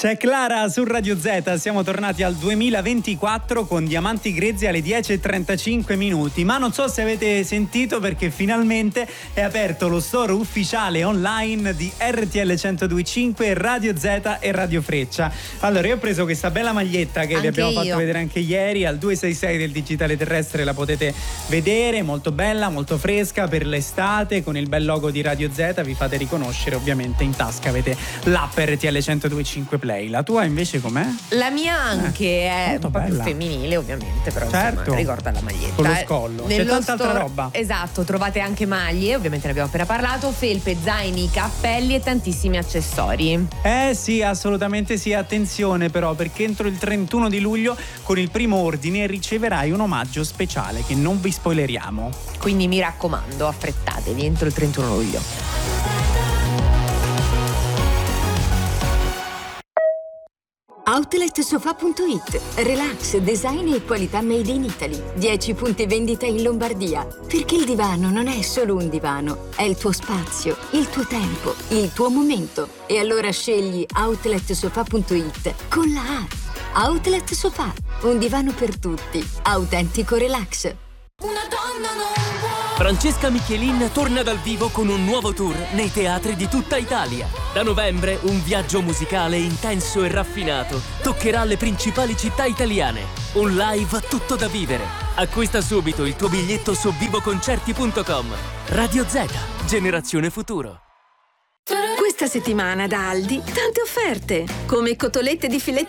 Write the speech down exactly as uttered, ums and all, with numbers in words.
C'è Clara su Radio Z, siamo tornati al duemilaventiquattro con Diamanti Grezzi alle dieci e trentacinque minuti, ma non so se avete sentito perché finalmente è aperto lo store ufficiale online di R T L centodue e cinque, Radio Z e Radio Freccia. Allora io ho preso questa bella maglietta che Anche vi abbiamo io. fatto vedere anche ieri, al duecentosessantasei del Digitale Terrestre la potete vedere, molto bella, molto fresca per l'estate, con il bel logo di Radio Z, vi fate riconoscere, ovviamente in tasca avete l'app R T L centodue e cinque Play. La tua invece com'è? La mia anche Eh, è molto un po' più bella. femminile, ovviamente, però Certo. insomma ricorda la maglietta. Con lo eh. scollo. C'è Nello tanta altra store- roba. Esatto, trovate anche maglie, ovviamente ne abbiamo appena parlato, felpe, zaini, cappelli e tantissimi accessori. Eh sì, assolutamente sì, attenzione però, perché entro il trentuno di luglio con il primo ordine riceverai un omaggio speciale che non vi spoileriamo. Quindi mi raccomando, affrettatevi entro il trentuno luglio. Outlet Sofa punto it. Relax, design e qualità made in Italy. dieci punti vendita in Lombardia. Perché il divano non è solo un divano, è il tuo spazio, il tuo tempo, il tuo momento. E allora scegli Outlet Sofa punto it con la A. Outlet Sofa, un divano per tutti. Autentico relax. Una donna non può. Francesca Michelin torna dal vivo con un nuovo tour nei teatri di tutta Italia. Da novembre un viaggio musicale intenso e raffinato toccherà le principali città italiane. Un live tutto da vivere. Acquista subito il tuo biglietto su vivoconcerti punto com. Radio Z, generazione futuro. Questa settimana da Aldi tante offerte, come cotolette di filetto